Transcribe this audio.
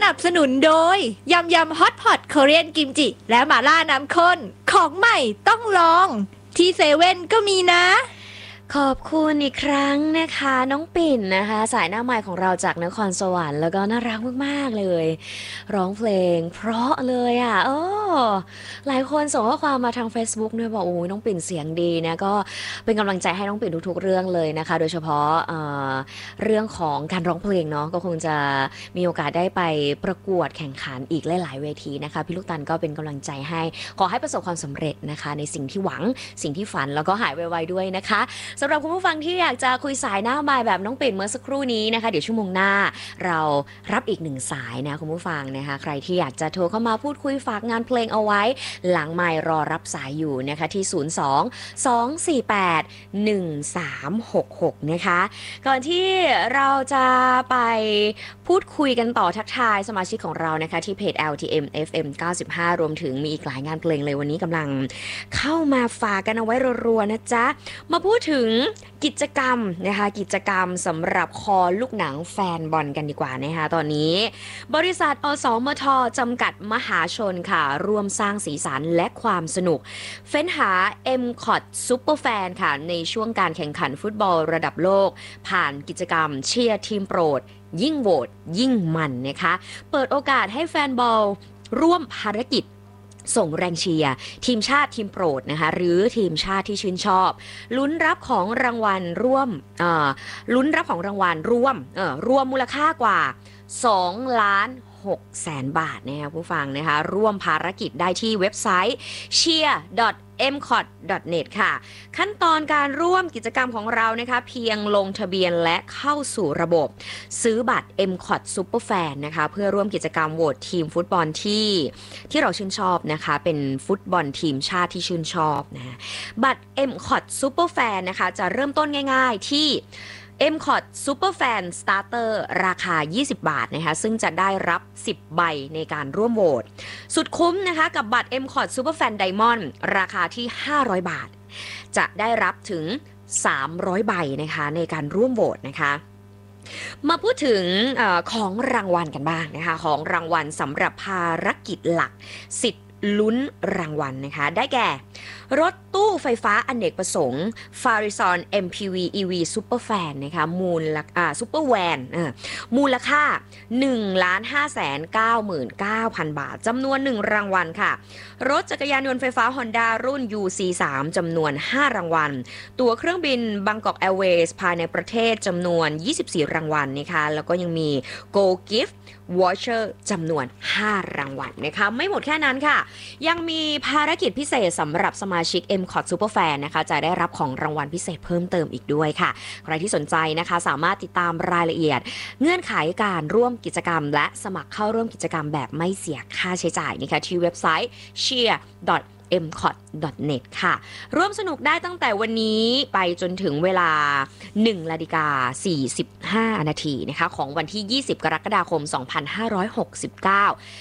นับสนุนโดยยำยำฮอตพอตเกาหลีกิมจิและหม่าล่าน้ำข้นของใหม่ต้องลองที่เซเว่นก็มีนะขอบคุณอีกครั้งนะคะน้องปิ่นนะคะสายหน้าใหม่ของเราจากนครสวรรค์แล้วก็น่ารักมากๆเลยร้องเพลงเพราะเลยอ่ะหลายคนส่งข้อความมาทาง Facebook เนี่ยบอกโอ้ยน้องปิ่นเสียงดีนะก็เป็นกำลังใจให้น้องปิ่นทุกๆเรื่องเลยนะคะโดยเฉพาะเรื่องของการร้องเพลงเนาะก็คงจะมีโอกาสได้ไปประกวดแข่งขันอีกหลายๆเวทีนะคะพี่ลูกตันก็เป็นกำลังใจให้ขอให้ประสบความสำเร็จนะคะในสิ่งที่หวังสิ่งที่ฝันแล้วก็หายไวๆด้วยนะคะสำหรับคุณผู้ฟังที่อยากจะคุยสายหน้าไมค์แบบน้องปิ่นเมื่อสักครู่นี้นะคะเดี๋ยวชั่วโมงหน้าเรารับอีก1สายนะคุณผู้ฟังนะคะใครที่อยากจะโทรเข้ามาพูดคุยฝากงานเพลงเอาไว้หลังไมค์รอรับสายอยู่นะคะที่02-248-1366นะคะก่อนที่เราจะไปพูดคุยกันต่อทักทายสมาชิกของเรานะคะที่เพจ LTM FM 95รวมถึงมีอีกหลายงานเพลงเลยวันนี้กำลังเข้ามาฝากกันเอาไว้รัวๆนะจ๊ะมาพูดถึงกิจกรรมนะคะกิจกรรมสำหรับคอลูกหนังแฟนบอลกันดีกว่านะคะตอนนี้บริษัทอสมทจำกัดมหาชนค่ะร่วมสร้างสีสันและความสนุกเฟ้นหา MCOT Superfan ค่ะในช่วงการแข่งขันฟุตบอลระดับโลกผ่านกิจกรรมเชียร์ทีมโปรดยิ่งโหวตยิ่งมันนะคะเปิดโอกาสให้แฟนบอลร่วมภารกิจส่งแรงเชียร์ทีมชาติทีมโปรดนะคะหรือทีมชาติที่ชื่นชอบลุ้นรับของรางวัลร่วมรวมมูลค่ากว่า2,600,000 บาทนะคะผู้ฟังนะคะร่วมภารกิจได้ที่เว็บไซต์ cheer.mcot.net ค่ะขั้นตอนการร่วมกิจกรรมของเรานะคะเพียงลงทะเบียนและเข้าสู่ระบบซื้อบัตร MCOT Superfan นะคะเพื่อร่วมกิจกรรมโหวตทีมฟุตบอลที่เราชื่นชอบนะคะเป็นฟุตบอลทีมชาติที่ชื่นชอบนะบัตร MCOT Superfan นะคะจะเริ่มต้นง่ายๆที่ MCOT Superfan Starter ราคา20 บาทนะคะซึ่งจะได้รับ10ใบในการร่วมโหวตสุดคุ้มนะคะกับบัตร MCOT Superfan Diamond ราคาที่500 บาทจะได้รับถึง300 ใบนะคะในการร่วมโหวตนะคะมาพูดถึงของรางวัลกันบ้างนะคะของรางวัลสำหรับภารกิจหลักสิทธิ์ลุ้นรางวัลนะคะได้แก่รถตู้ไฟฟ้าอเนกประสงค์ Farizon MPV EV Superfan นะคะSupervan มูลค่า 1,599,000 บาทจำนวน1รางวัลค่ะรถจักรยานยนต์ไฟฟ้า Honda รุ่น UC3 จำนวน5รางวัลตั๋วเครื่องบิน Bangkok Airways ภายในประเทศจำนวน24รางวัลนะคะแล้วก็ยังมี Go Gift Voucher จำนวน5รางวัลนะคะไม่หมดแค่นั้นค่ะยังมีภารกิจพิเศษสำหรับสมาชิก MCOT Superfan นะคะจะได้รับของรางวัลพิเศษเพิ่มเติมอีกด้วยค่ะใครที่สนใจนะคะสามารถติดตามรายละเอียดเงื่อนไขการร่วมกิจกรรมและสมัครเข้าร่วมกิจกรรมแบบไม่เสียค่าใช้จ่ายนะคะที่เว็บไซต์ cheer.mcot.net ค่ะร่วมสนุกได้ตั้งแต่วันนี้ไปจนถึงเวลา 1:45 นาทีนะคะของวันที่20 กรกฎาคม 2569